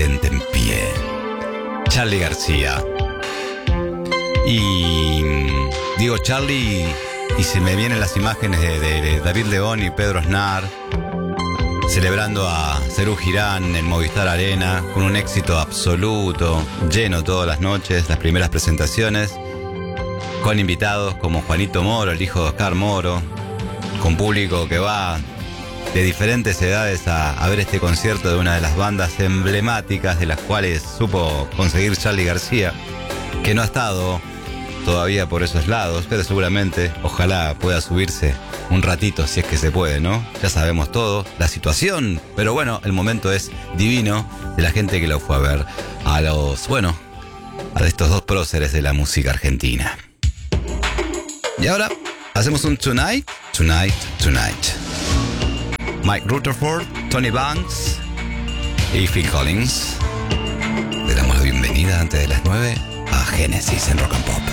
en pie. Charly García. Y digo Charly y se me vienen las imágenes de David León y Pedro Aznar celebrando a Serú Girán en Movistar Arena con un éxito absoluto, lleno todas las noches, las primeras presentaciones, con invitados como Juanito Moro, el hijo de Oscar Moro, con público que va de diferentes edades a ver este concierto de una de las bandas emblemáticas de las cuales supo conseguir Charly García, que no ha estado todavía por esos lados, pero seguramente, ojalá pueda subirse un ratito si es que se puede, ¿no? Ya sabemos todo, la situación, pero bueno, el momento es divino de la gente que lo fue a ver, a estos dos próceres de la música argentina. Y ahora hacemos un Tonight. Mike Rutherford, Tony Banks y Phil Collins. Le damos la bienvenida antes de las 9 a Génesis en Rock and Pop.